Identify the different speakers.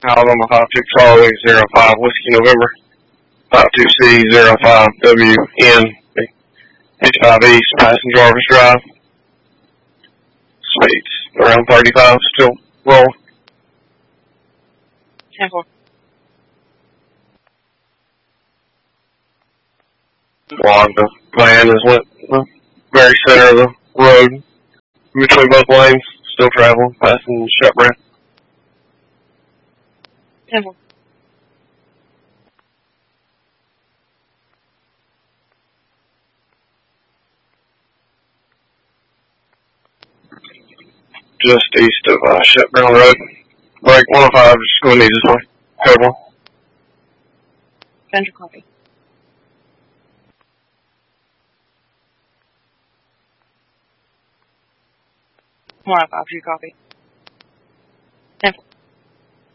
Speaker 1: Alabama 52 Charlie 05 Whiskey November 52C 05 WN 55 East passing Jarvis Drive. Speeds around 35, still rolling.
Speaker 2: 10-4.
Speaker 1: Log, the van is went the very center of the road, between both lanes, still traveling, passing Shepbrand.
Speaker 2: 10-4.
Speaker 1: Just east of Shepbrand Road. Break 105, just going east this way. Code 1.
Speaker 2: Central copy. 152 copy.